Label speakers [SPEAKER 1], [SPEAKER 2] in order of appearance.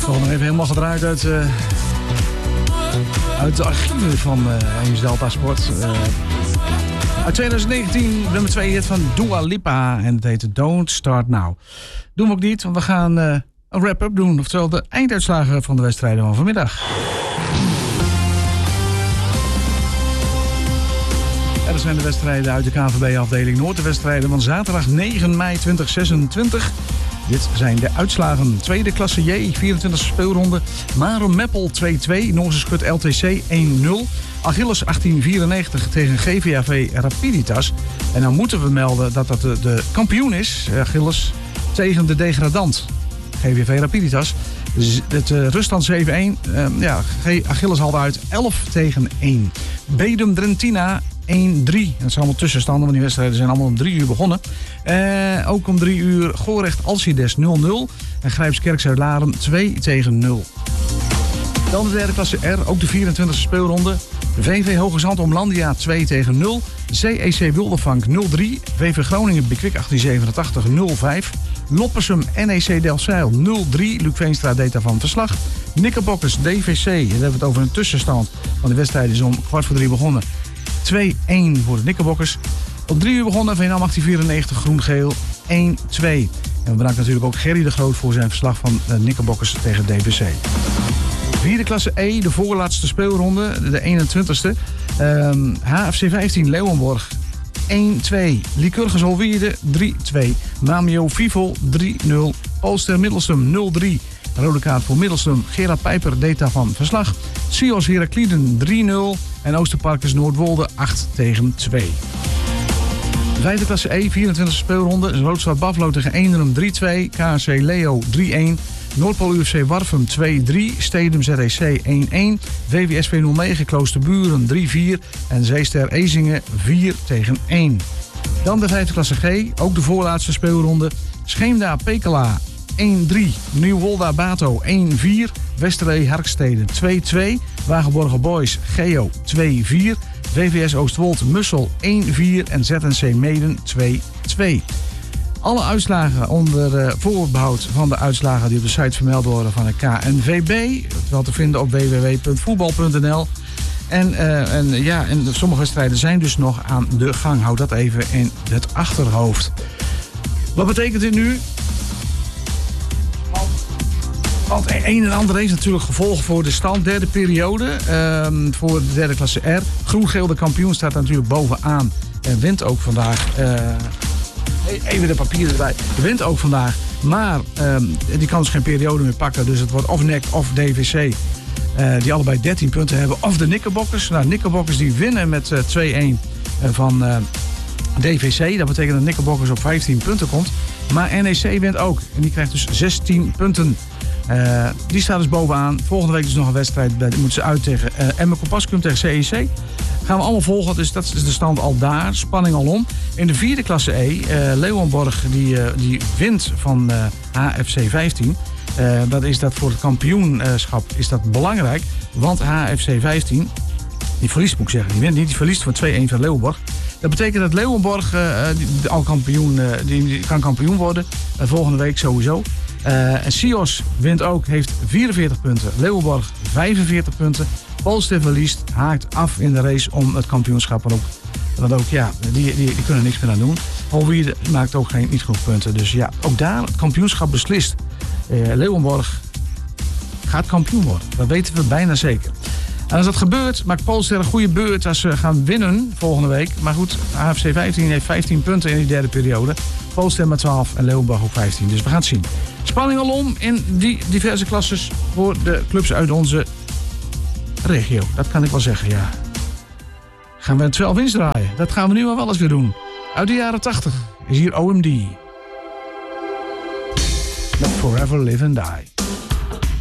[SPEAKER 1] Gewoon nog even helemaal gedraaid uit de archieven van Eems Delta Sport. Uit 2019, nummer 2 hit van Dua Lipa. En het heet Don't Start Now. Doen we ook niet, want we gaan een wrap-up doen. Oftewel de einduitslagen van de wedstrijden van vanmiddag. En dat zijn de wedstrijden uit de KNVB-afdeling Noord. De wedstrijden van zaterdag 9 mei 2026. Dit zijn de uitslagen. Tweede klasse J, 24e speelronde. Marum Meppel 2-2. Noorse Schut LTC 1-0. Achilles 1894 tegen GVAV Rapiditas. En dan moeten we melden dat dat de kampioen is. Achilles tegen de degradant. GVAV Rapiditas. Het ruststand 7-1. Achilles haalde uit 11-1. Bedum Drentina 1-3. Dat zijn allemaal tussenstanden, want die wedstrijden zijn allemaal om 3 uur begonnen. Ook om 3 uur Gorecht Alcides 0-0. En Grijpskerk Zuid-Laren 2-0. Dan de derde klasse R, ook de 24e speelronde. VV Hoge Zand Omlandia 2-0. CEC Wildervank 0-3. VV Groningen Bekwik 1887 0-5. Loppersum NEC Delfzijl 0-3. Luc Veenstra deed daarvan verslag. Knikkerbokkers DVC, daar hebben we het over een tussenstand. Want de wedstrijd is om 2:15 begonnen. 2-1 voor de Knikkerbokkers. Om 3 uur begonnen VNAM 1894 groen-geel 1-2. En we bedanken natuurlijk ook Gerry de Groot voor zijn verslag van de Knikkerbokkers tegen DVC. Vierde klasse E, de voorlaatste speelronde, de 21ste. HFC 15 Leeuwenborg 1-2. Lycurgus Holwierde 3-2. Mamio Vivo 3-0. Polster Middelstum 0-3. Rode kaart voor Middelstum. Gerard Pijper deed daarvan verslag. Sios Herakliden 3-0. En Oosterparkers Noordwolde 8-2. Vijfde klasse E, 24e speelronde. Roodstad Baflo tegen Eenrum 3-2. KRC Leo 3-1. Noordpool UFC Warfum 2-3. Stedum ZEC 1-1. VWSV 09 Kloosterburen 3-4. En Zeester Ezingen 4-1. Dan de vijfde klasse G, ook de voorlaatste speelronde. Scheemda Pekela 1-3. Nieuwolda Bato 1-4. Westerlee Harkstede 2-2. Wagenborgen Boys Geo 2-4. VVS Oostwold Mussel 1-4. En ZNC Meden 2-2. Alle uitslagen onder voorbehoud van de uitslagen die op de site vermeld worden van de KNVB. Wel te vinden op www.voetbal.nl. En sommige wedstrijden zijn dus nog aan de gang. Houd dat even in het achterhoofd. Wat betekent dit nu? Want een en ander heeft natuurlijk gevolgen voor de stand. Derde periode voor de derde klasse R. Groen-geel, de kampioen, staat natuurlijk bovenaan. En wint ook vandaag. Even de papieren erbij. Wint ook vandaag. Maar die kan dus geen periode meer pakken. Dus het wordt of NEC of DVC. Die allebei 13 punten hebben. Of de Knikkerbokkers. Nou, Knikkerbokkers die winnen met 2-1 van DVC. Dat betekent dat Knikkerbokkers op 15 punten komt. Maar NEC wint ook. En die krijgt dus 16 punten. Die staat dus bovenaan. Volgende week is nog een wedstrijd. Die moeten ze uit tegen Emmen Compascum tegen CEC. Gaan we allemaal volgen. Dus dat is de stand al daar. Spanning al om. In de vierde klasse E. Leeuwenborg die wint van HFC 15. Dat is dat voor het kampioenschap is dat belangrijk. Want HFC 15, die verliest moet ik zeggen. Die wint niet. Die verliest van 2-1 van Leeuwenborg. Dat betekent dat Leeuwenborg al kampioen, die kan kampioen worden. Volgende week sowieso. En Sios wint ook, heeft 44 punten. Leeuwenborg 45 punten. Polster verliest, haakt af in de race om het kampioenschap. Want ook, ja, die kunnen niks meer aan doen. Holwierde maakt ook niet genoeg punten. Dus ja, ook daar het kampioenschap beslist. Leeuwenborg gaat kampioen worden. Dat weten we bijna zeker. En als dat gebeurt, maakt Polster een goede beurt als ze gaan winnen volgende week. Maar goed, AFC 15 heeft 15 punten in die derde periode. Polster met 12 en Leeuwenborg ook 15. Dus we gaan het zien. Spanning alom in die diverse klasses voor de clubs uit onze regio. Dat kan ik wel zeggen, ja. Gaan we een 12 winst draaien? Dat gaan we nu wel eens weer doen. Uit de jaren 80 is hier OMD. Met Forever Live and Die.